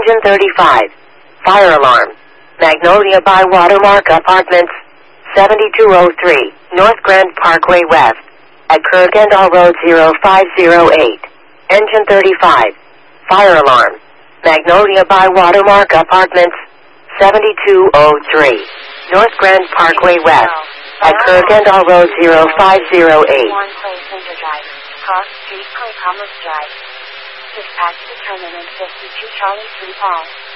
Engine 35. Fire alarm. Magnolia by Watermark Apartments, 7203, North Grand Parkway West, at Kirkendall Road 0508. Engine 35. Fire alarm. Magnolia by Watermark Apartments, 7203, North Grand Parkway West, at Kirkendall Road 0508. One Place Center Drive, Cross Street, Commerce Drive. Dispatch determinant 52 Charlie 3 Paul.